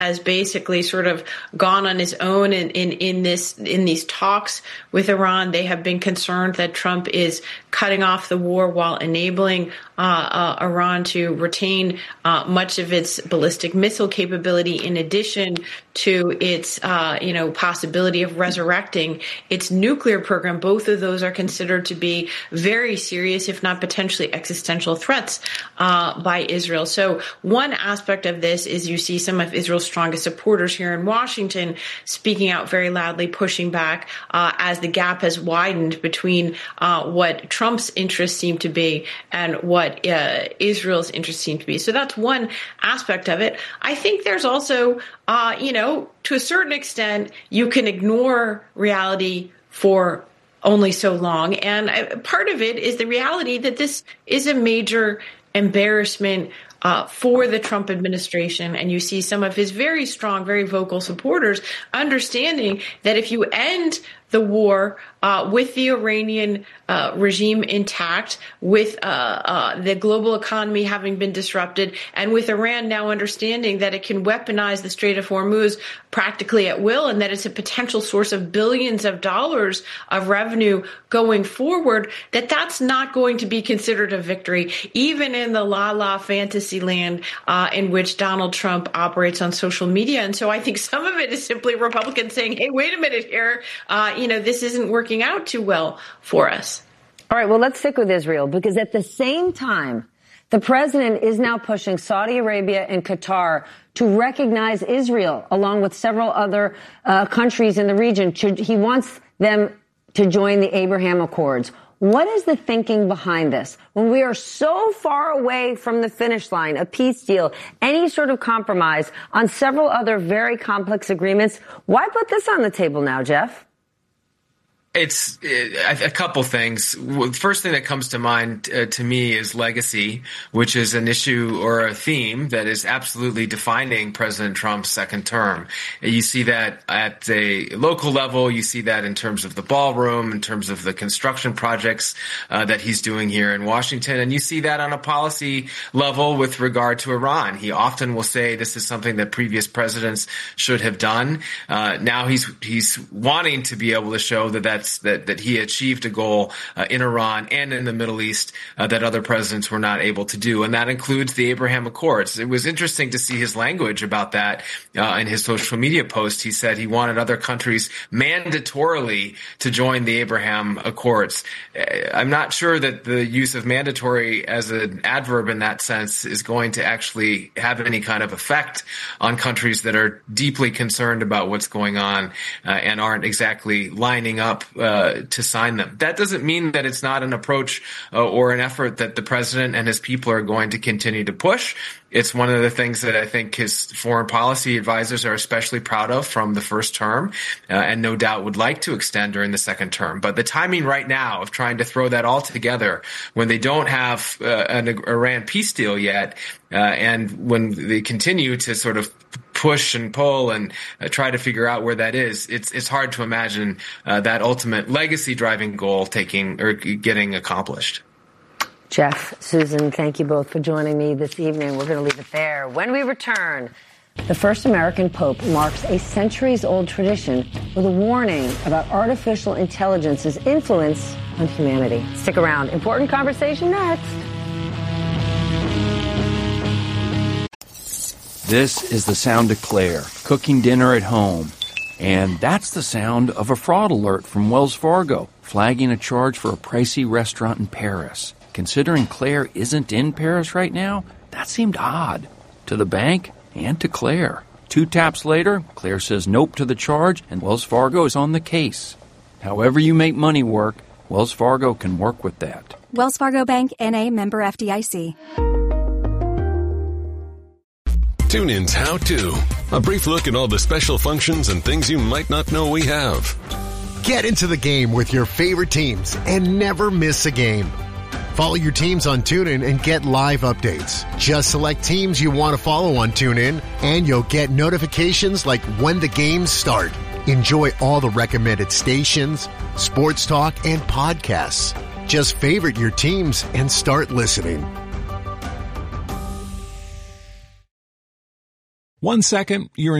has basically sort of gone on his own in these talks with Iran. They have been concerned that Trump is cutting off the war while enabling Iran to retain much of its ballistic missile capability, in addition to its possibility of resurrecting its nuclear program. Both of those are considered to be very serious, if not potentially existential threats by Israel. So one aspect of this is you see some of Israel's strongest supporters here in Washington speaking out very loudly, pushing back as the gap has widened between what Trump's interests seem to be and what Israel's interests seem to be. So that's one aspect of it. I think there's also, to a certain extent, you can ignore reality for only so long. And part of it is the reality that this is a major embarrassment for the Trump administration. And you see some of his very strong, very vocal supporters understanding that if you end the war with the Iranian regime intact, with the global economy having been disrupted, and with Iran now understanding that it can weaponize the Strait of Hormuz practically at will, and that it's a potential source of billions of dollars of revenue going forward, that's not going to be considered a victory, even in the la-la fantasy land in which Donald Trump operates on social media. And so I think some of it is simply Republicans saying, hey, wait a minute here, this isn't working out too well for us. All right, well, let's stick with Israel, because at the same time, the president is now pushing Saudi Arabia and Qatar to recognize Israel, along with several other countries in the region. He wants them to join the Abraham Accords. What is the thinking behind this? When we are so far away from the finish line, a peace deal, any sort of compromise on several other very complex agreements, why put this on the table now, Jeff? It's a couple things. First thing that comes to mind to me is legacy, which is an issue or a theme that is absolutely defining President Trump's second term. You see that at a local level. You see that in terms of the ballroom, in terms of the construction projects that he's doing here in Washington. And you see that on a policy level with regard to Iran. He often will say this is something that previous presidents should have done. Now he's wanting to be able to show that he achieved a goal in Iran and in the Middle East that other presidents were not able to do, and that includes the Abraham Accords. It was interesting to see his language about that in his social media post. He said he wanted other countries mandatorily to join the Abraham Accords. I'm not sure that the use of mandatory as an adverb in that sense is going to actually have any kind of effect on countries that are deeply concerned about what's going on and aren't exactly lining up to sign them. That doesn't mean that it's not an approach or an effort that the president and his people are going to continue to push. It's one of the things that I think his foreign policy advisors are especially proud of from the first term and no doubt would like to extend during the second term. But the timing right now of trying to throw that all together when they don't have an Iran peace deal yet and when they continue to sort of push and pull and try to figure out where that is, it's hard to imagine that ultimate legacy driving goal getting accomplished. Jeff, Susan, thank you both for joining me this evening. We're going to leave it there. When we return, the first American Pope marks a centuries-old tradition with a warning about artificial intelligence's influence on humanity. Stick around. Important conversation next. This is the sound of Claire, cooking dinner at home. And that's the sound of a fraud alert from Wells Fargo, flagging a charge for a pricey restaurant in Paris. Considering Claire isn't in Paris right now, that seemed odd to the bank and to Claire. 2 taps later, Claire says nope to the charge, and Wells Fargo is on the case. However you make money work, Wells Fargo can work with that. Wells Fargo Bank, N.A., member FDIC. TuneIn's How To. A brief look at all the special functions and things you might not know we have. Get into the game with your favorite teams and never miss a game. Follow your teams on TuneIn and get live updates. Just select teams you want to follow on TuneIn, and you'll get notifications like when the games start. Enjoy all the recommended stations, sports talk, and podcasts. Just favorite your teams and start listening. 1 second, you're